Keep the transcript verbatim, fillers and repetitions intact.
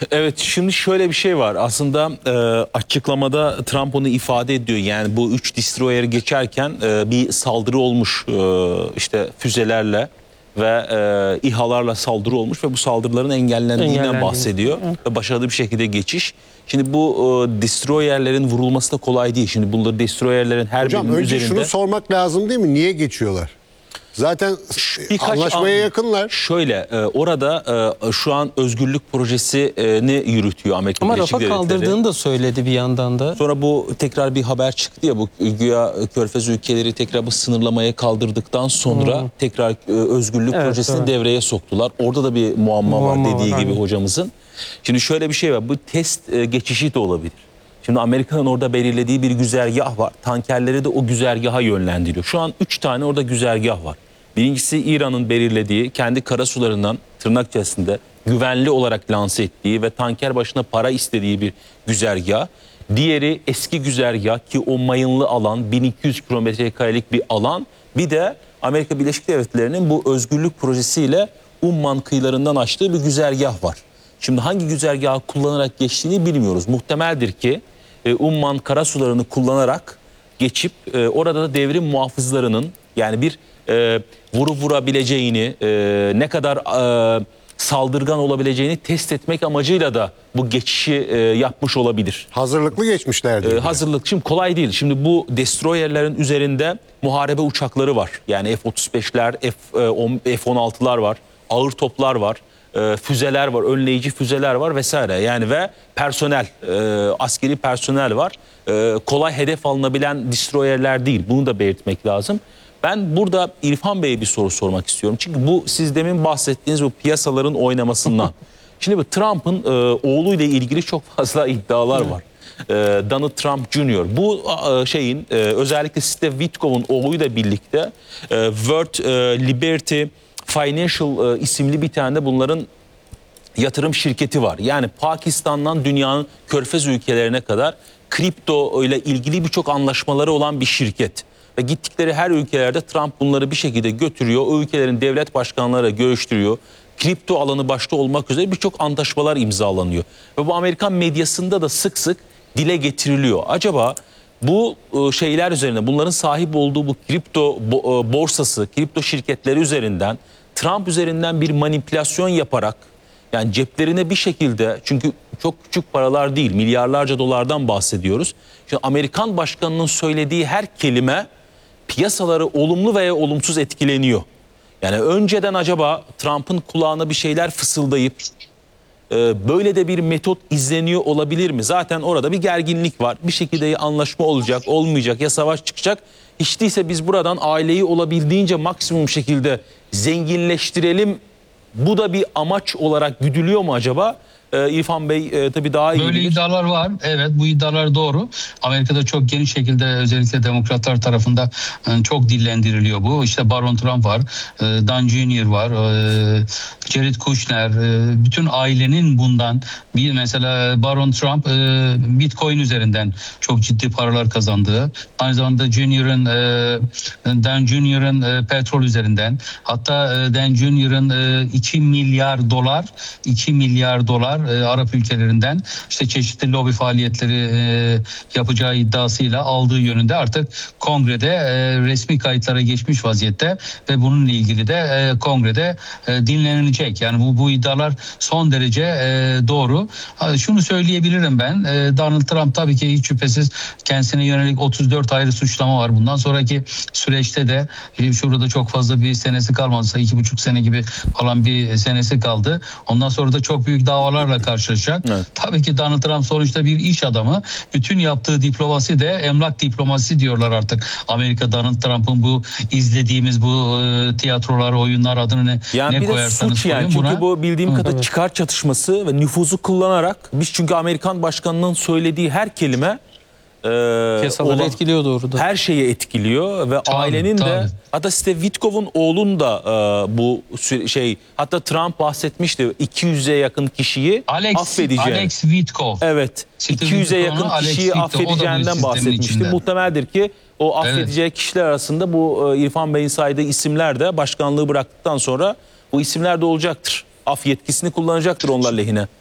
Evet, şimdi şöyle bir şey var. Aslında e, açıklamada Trump onu ifade ediyor. Yani bu üç destroyer geçerken e, bir saldırı olmuş e, işte füzelerle ve e, İHA'larla saldırı olmuş ve bu saldırıların engellendiğinden bahsediyor. Evet. Ve başarılı bir şekilde geçiş. Şimdi bu e, destroyerlerin vurulması da kolay değil. Şimdi bunları destroyerlerin her Hocam, birinin önce üzerinde... şunu sormak lazım değil mi? Niye geçiyorlar? Zaten Birkaç anlaşmaya an, yakınlar. Şöyle e, orada e, şu an özgürlük projesini yürütüyor Amerika Ama Birleşik rafa Devletleri. kaldırdığını da söyledi bir yandan da. Sonra bu tekrar bir haber çıktı ya, bu güya Körfez ülkeleri tekrar bu sınırlamayı kaldırdıktan sonra hmm. tekrar e, özgürlük evet, projesini evet. devreye soktular. Orada da bir muamma, muamma var dediği var, gibi aynen. hocamızın. Şimdi şöyle bir şey var, bu test e, geçişi de olabilir. Şimdi Amerika'nın orada belirlediği bir güzergah var. Tankerleri de o güzergaha yönlendiriyor. Şu an üç tane orada güzergah var. Birincisi İran'ın belirlediği, kendi karasularından tırnak içerisinde güvenli olarak lanse ettiği ve tanker başına para istediği bir güzergah. Diğeri eski güzergah ki o mayınlı alan, bin iki yüz kilometre karelik bir alan. Bir de Amerika Birleşik Devletleri'nin bu özgürlük projesiyle Umman kıyılarından açtığı bir güzergah var. Şimdi hangi güzergahı kullanarak geçtiğini bilmiyoruz. Muhtemeldir ki e, Umman karasularını kullanarak geçip e, orada da devrim muhafızlarının yani bir e, vuru vurabileceğini, e, ne kadar e, saldırgan olabileceğini test etmek amacıyla da bu geçişi e, yapmış olabilir. Hazırlıklı geçmişlerdi. E, hazırlık şimdi kolay değil. Şimdi bu destroyerlerin üzerinde muharebe uçakları var. Yani F otuz beşler, F on altılar var, ağır toplar var. E, füzeler var, önleyici füzeler var vesaire. Yani ve personel, e, askeri personel var. E, kolay hedef alınabilen destroyerler değil. Bunu da belirtmek lazım. Ben burada İrfan Bey'e bir soru sormak istiyorum. Çünkü bu siz demin bahsettiğiniz bu piyasaların oynamasından. Şimdi bu Trump'ın e, oğluyla ilgili çok fazla iddialar var. E, Donald Trump Junior Bu e, şeyin e, özellikle Steve Witkoff'un oğluyla birlikte e, World e, Liberty Financial e, isimli bir tane de bunların yatırım şirketi var. Yani Pakistan'dan dünyanın körfez ülkelerine kadar kripto ile ilgili birçok anlaşmaları olan bir şirket. Ve gittikleri her ülkelerde Trump bunları bir şekilde götürüyor. O ülkelerin devlet başkanları görüştürüyor. Kripto alanı başta olmak üzere birçok antlaşmalar imzalanıyor. Ve bu Amerikan medyasında da sık sık dile getiriliyor. Acaba bu şeyler üzerine, bunların sahip olduğu bu kripto borsası, kripto şirketleri üzerinden Trump üzerinden bir manipülasyon yaparak, yani ceplerine bir şekilde, çünkü çok küçük paralar değil, milyarlarca dolardan bahsediyoruz. Şimdi Amerikan başkanının söylediği her kelime piyasaları olumlu veya olumsuz etkileniyor. Yani önceden acaba Trump'ın kulağına bir şeyler fısıldayıp e, böyle de bir metot izleniyor olabilir mi? Zaten orada bir gerginlik var. Bir şekilde ya anlaşma olacak, olmayacak, ya savaş çıkacak. Hiç değilse biz buradan aileyi olabildiğince maksimum şekilde zenginleştirelim. Bu da bir amaç olarak güdülüyor mu acaba? Ee, İrfan Bey e, tabii daha iyi Böyle bilir. iddialar var. Evet, bu iddialar doğru. Amerika'da çok geniş şekilde özellikle demokratlar tarafında e, çok dillendiriliyor bu. İşte Baron Trump var, e, Don Junior var, e, Jared Kushner, e, bütün ailenin bundan bir mesela Baron Trump e, Bitcoin üzerinden çok ciddi paralar kazandığı, aynı zamanda Junior'ın e, Don Junior'ın e, petrol üzerinden, hatta e, Don Junior'ın e, iki milyar dolar iki milyar dolar e, Arap ülkelerinden işte çeşitli lobi faaliyetleri e, yapacağı iddiasıyla aldığı yönünde artık kongrede e, resmi kayıtlara geçmiş vaziyette ve bununla ilgili de e, kongrede e, dinlenilecek. Yani bu bu iddialar son derece e, doğru. Ha, şunu söyleyebilirim ben. E, Donald Trump tabii ki hiç şüphesiz kendisine yönelik otuz dört ayrı suçlama var. Bundan sonraki süreçte de e, şurada çok fazla bir senesi kalmadı. iki buçuk sene gibi falan bir senesi kaldı. Ondan sonra da çok büyük davalarla karşılaşacak. Evet. Tabii ki Donald Trump sonuçta bir iş adamı. Bütün yaptığı diplomasi de emlak diplomasisi diyorlar artık. Amerika Donald Trump'ın bu izlediğimiz bu e, tiyatrolar, oyunlar adını ne, yani ne koyarsanız suç yani. koyun Çünkü buna. bu bildiğim kadarıyla çıkar çatışması ve nüfuzu kullanarak, biz çünkü Amerikan başkanının söylediği her kelime e, piyasaları etkiliyor doğrudan. Her şeyi etkiliyor ve tabii, ailenin tabii. de, hatta Steve Witkoff'un oğlunun da e, bu şey, hatta Trump bahsetmişti iki yüze yakın kişiyi Alex, affedeceğini. Alex Witkoff. Evet. iki yüze yakın kişiyi affedeceğinden bahsetmişti. Muhtemeldir ki o affedeceği evet. kişiler arasında bu İrfan Bey'in saydığı isimler de başkanlığı bıraktıktan sonra bu isimler de olacaktır. Af yetkisini kullanacaktır onlar lehine.